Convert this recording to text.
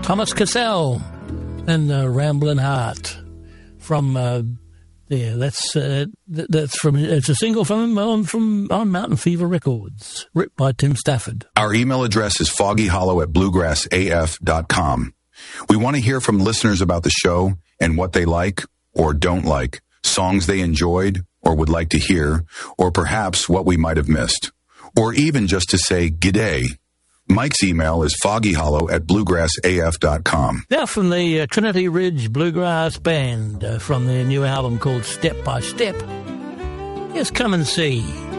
Thomas Cassell and Ramblin' Heart from there. That's from. It's a single from on Mountain Fever Records, written by Tim Stafford. Our email address is foggyhollow@bluegrassaf.com. We want to hear from listeners about the show and what they like or don't like, songs they enjoyed or would like to hear, or perhaps what we might have missed, or even just to say g'day. Mike's email is foggyhollow@bluegrassaf.com. Now from the Trinity Ridge Bluegrass Band from their new album called Step by Step. Yes, Come and See.